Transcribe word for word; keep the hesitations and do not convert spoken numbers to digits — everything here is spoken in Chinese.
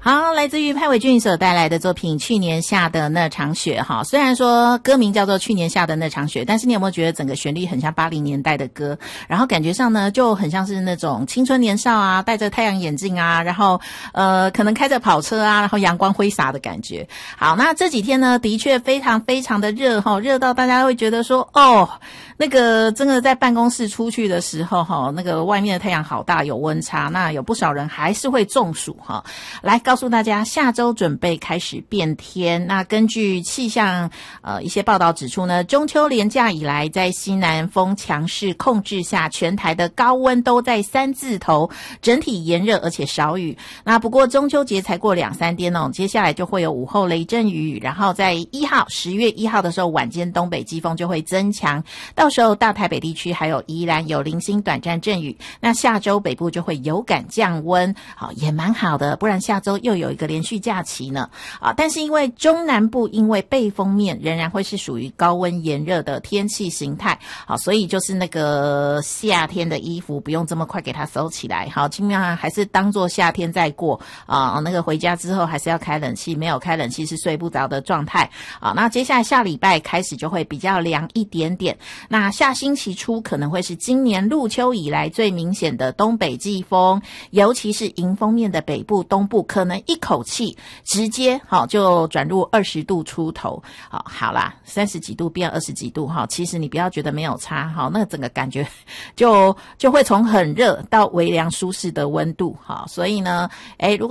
好，来自于派伟俊所带来的作品《去年下的那场雪》哈。虽然说歌名叫做《去年下的那场雪》，但是你有没有觉得整个旋律很像八零年代的歌？然后感觉上呢，就很像是那种青春年少啊，戴着太阳眼镜啊，然后呃，可能开着跑车啊，然后阳光挥洒的感觉。好，那这几天呢，的确非常非常的热哈，热到大家会觉得说，哦，那个真的在办公室出去的时候哈，那个外面的太阳好大，有温差，那有不少人还是会中暑哈。来告诉大家，下周准备开始变天。那根据气象呃一些报道指出呢，中秋连假以来，在西南风强势控制下，全台的高温都在三字头，整体炎热而且少雨。那不过中秋节才过两三天哦，接下来就会有午后雷阵雨，然后在一号十月一号的时候，晚间东北季风就会增强，到时候大台北地区还有宜兰有零星短暂阵雨。那下周北部就会有感降温，好也蛮好的，不然下周又有一个连续假期呢啊！但是因为中南部因为背风面仍然会是属于高温炎热的天气形态，好，所以就是那个夏天的衣服不用这么快给它收起来，好，尽量还是当做夏天再过啊。那个回家之后还是要开冷气，没有开冷气是睡不着的状态啊。那接下来下礼拜开始就会比较凉一点点，那下星期初可能会是今年入秋以来最明显的东北季风，尤其是迎风面的北部东部可能一口气直接好就转入二十度出头，好好啦，三十几度变二十几度哈，其实你不要觉得没有差哈，那整个感觉就就会从很热到微凉舒适的温度哈，所以呢，哎，如果